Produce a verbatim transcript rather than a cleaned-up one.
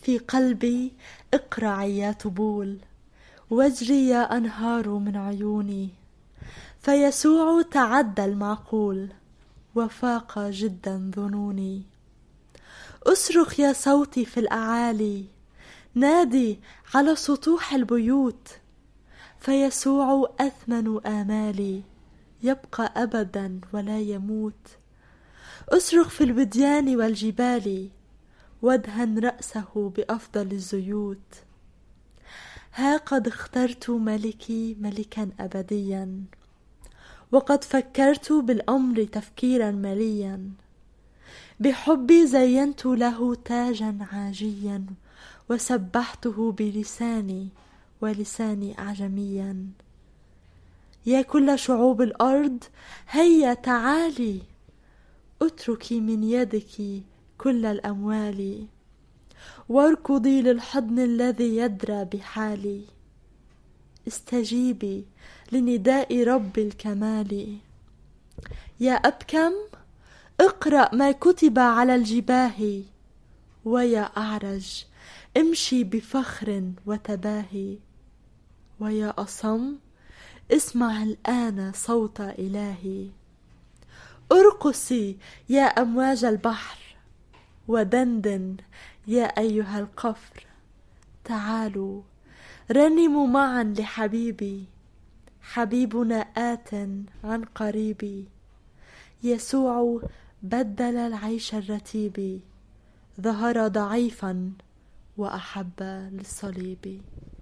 في قلبي اقرعي يا طبول، واجري يا أنهار من عيوني، فيسوع تعدى المعقول وفاق جدا ظنوني. أصرخ يا صوتي في الأعالي، نادي على سطوح البيوت، فيسوع أثمن آمالي، يبقى أبدا ولا يموت. أصرخ في الوديان والجبال، وادهن رأسه بأفضل الزيوت. ها قد اخترت ملكي ملكا أبديا، وقد فكرت بالأمر تفكيرا مليا، بحبي زينت له تاجا عاجيا، وسبحته بلساني ولساني أعجميا. يا كل شعوب الأرض هيا تعالي، اتركي من يدك كل الأموال، واركضي للحضن الذي يدرى بحالي. استجيبي لنداء رب الكمال. يا أبكم اقرأ ما كتب على الجباه، ويا أعرج امشي بفخر وتباهي، ويا أصم اسمع الآن صوت إلهي. ارقصي يا أمواج البحر، ودندن يا أيها القفر. تعالوا رنموا معا لحبيبي، حبيبنا آت عن قريب. يسوع بدل العيش الرتيب، ظهر ضعيفا وأحب للصليب.